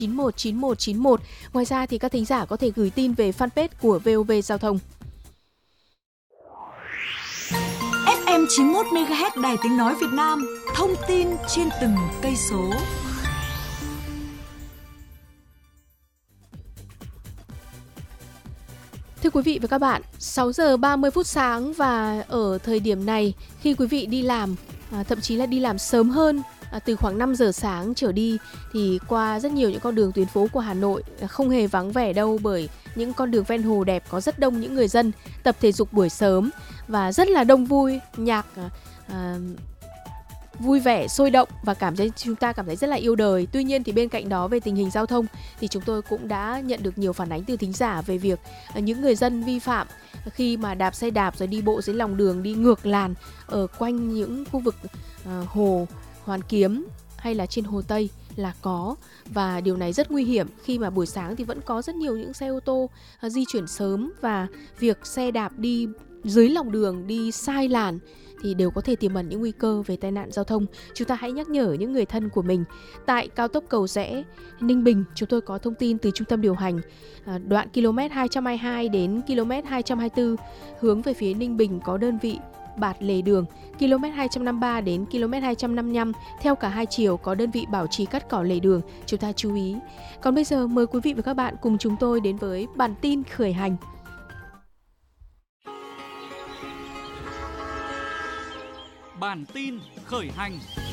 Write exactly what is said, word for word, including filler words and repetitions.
chín một chín một chín một. Ngoài ra thì các thính giả có thể gửi tin về fanpage của vê o vê Giao thông. ép em chín mươi mốt mê ga héc Đài Tiếng Nói Việt Nam, thông tin trên từng cây số. Thưa quý vị và các bạn, sáu giờ ba mươi phút sáng và ở thời điểm này khi quý vị đi làm, à, thậm chí là đi làm sớm hơn, à, từ khoảng năm giờ sáng trở đi thì qua rất nhiều những con đường tuyến phố của Hà Nội không hề vắng vẻ đâu, bởi những con đường ven hồ đẹp có rất đông những người dân tập thể dục buổi sớm và rất là đông vui, nhạc à, vui vẻ, sôi động và cảm thấy chúng ta cảm thấy rất là yêu đời. Tuy nhiên thì bên cạnh đó, về tình hình giao thông thì chúng tôi cũng đã nhận được nhiều phản ánh từ thính giả về việc những người dân vi phạm khi mà đạp xe đạp rồi đi bộ dưới lòng đường, đi ngược làn ở quanh những khu vực uh, hồ Hoàn Kiếm hay là trên Hồ Tây là có. Và điều này rất nguy hiểm khi mà buổi sáng thì vẫn có rất nhiều những xe ô tô uh, di chuyển sớm, và việc xe đạp đi dưới lòng đường, đi sai làn thì đều có thể tiềm ẩn những nguy cơ về tai nạn giao thông. Chúng ta hãy nhắc nhở những người thân của mình. Tại cao tốc Cầu Giẽ, Ninh Bình, chúng tôi có thông tin từ trung tâm điều hành, đoạn ki lô mét hai trăm hai mươi hai đến ki lô mét hai trăm hai mươi tư hướng về phía Ninh Bình có đơn vị bạt lề đường. ki lô mét hai trăm năm mươi ba đến ki lô mét hai trăm năm mươi lăm theo cả hai chiều có đơn vị bảo trì cắt cỏ lề đường, chúng ta chú ý. Còn bây giờ mời quý vị và các bạn cùng chúng tôi đến với bản tin khởi hành. Bản tin khởi hành.